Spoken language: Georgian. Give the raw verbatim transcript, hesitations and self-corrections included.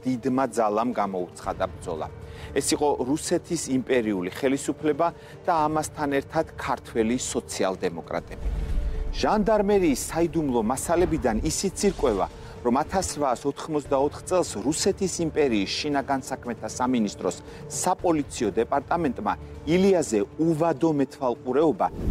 დიდმა ძალამ გამოუცხადა ბრძოლა. ეს იყო რუსეთის იმპერიული ხელისუფლება და ამასთან ერთად ქართველი სოციალ-დემოკრატები. ჟანდარმერიის საიდუმლო მასალებიდან ისიც ირკვევა, რომ ათას რვაას ოთხმოცდაოთხ წელს რუსეთის იმპერიის შინაგან საქმეთა სამინისტროს საპოლიციო დეპარტამენტმა ილიაზე უვადო მეთვალყურეობა